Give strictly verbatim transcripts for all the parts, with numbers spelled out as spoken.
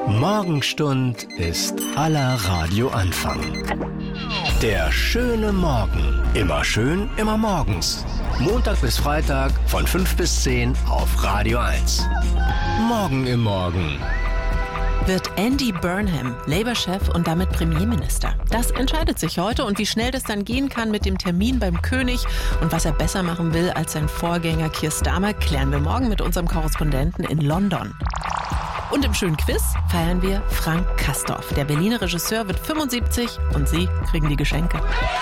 Morgenstund ist aller Radioanfang. Der schöne Morgen. Immer schön, immer morgens. Montag bis Freitag von fünf bis zehn auf Radio eins. Morgen im Morgen. Wird Andy Burnham Labour-Chef und damit Premierminister? Das entscheidet sich heute, und wie schnell das dann gehen kann mit dem Termin beim König und was er besser machen will als sein Vorgänger Keir Starmer, klären wir morgen mit unserem Korrespondenten in London. Und im schönen Quiz feiern wir Frank Castorf. Der Berliner Regisseur wird fünfundsiebzig und Sie kriegen die Geschenke.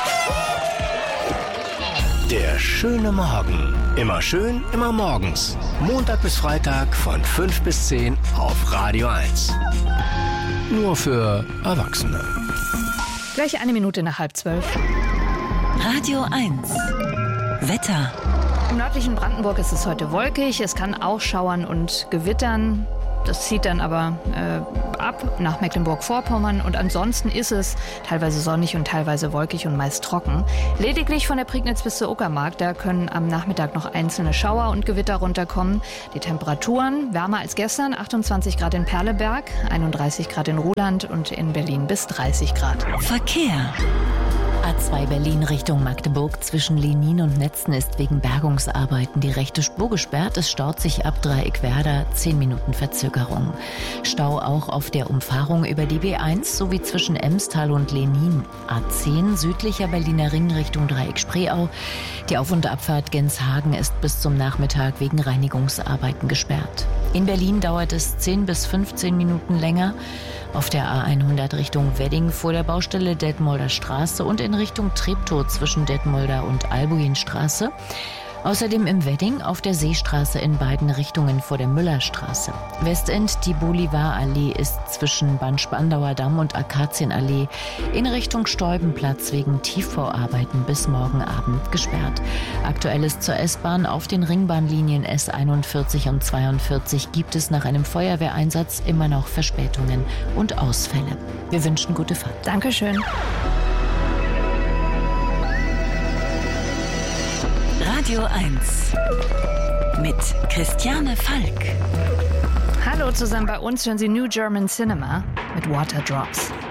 Der schöne Morgen. Immer schön, immer morgens. Montag bis Freitag von fünf bis zehn auf Radio eins. Nur für Erwachsene. Gleich eine Minute nach halb zwölf. Radio eins. Wetter. Im nördlichen Brandenburg ist es heute wolkig. Es kann auch schauern und gewittern. Das zieht dann aber äh, ab nach Mecklenburg-Vorpommern, und ansonsten ist es teilweise sonnig und teilweise wolkig und meist trocken. Lediglich von der Prignitz bis zur Uckermark, da können am Nachmittag noch einzelne Schauer und Gewitter runterkommen. Die Temperaturen wärmer als gestern, achtundzwanzig Grad in Perleberg, einunddreißig Grad in Ruhland und in Berlin bis dreißig Grad. Verkehr. A zwei Berlin Richtung Magdeburg zwischen Lenin und Netzen ist wegen Bergungsarbeiten die rechte Spur gesperrt. Es staut sich ab Dreieckwerder, zehn Minuten Verzögerung. Stau auch auf der Umfahrung über die B eins sowie zwischen Emstal und Lenin. A zehn südlicher Berliner Ring Richtung Dreieck Spreeau. Die Auf- und Abfahrt Genshagen ist bis zum Nachmittag wegen Reinigungsarbeiten gesperrt. In Berlin dauert es zehn bis fünfzehn Minuten länger. Auf der A hundert Richtung Wedding vor der Baustelle Detmolder Straße und in Richtung Treptow zwischen Detmolder und Albuinstraße. Außerdem im Wedding auf der Seestraße in beiden Richtungen vor der Müllerstraße. Westend die Bolivarallee ist zwischen Bad-Spandauer Damm und Akazienallee in Richtung Steubenplatz wegen Tiefbauarbeiten bis morgen Abend gesperrt. Aktuell ist zur S-Bahn auf den Ringbahnlinien S einundvierzig und zweiundvierzig gibt es nach einem Feuerwehreinsatz immer noch Verspätungen und Ausfälle. Wir wünschen gute Fahrt. Dankeschön. Radio eins mit Christiane Falk. Hallo zusammen, bei uns hören Sie New German Cinema mit Water Drops.